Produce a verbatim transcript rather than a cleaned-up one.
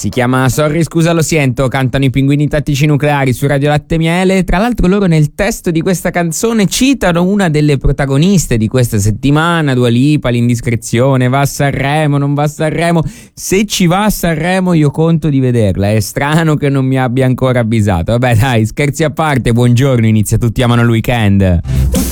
Si chiama Sorry scusa lo siento, cantano i Pinguini Tattici Nucleari su Radio Latte Miele. Tra l'altro loro nel testo di questa canzone citano una delle protagoniste di questa settimana, Dua Lipa, l'indiscrezione, va a Sanremo, non va a Sanremo. Se ci va a Sanremo io conto di vederla, è strano che non mi abbia ancora avvisato. Vabbè dai, scherzi a parte, buongiorno, inizia Tutti amano il weekend.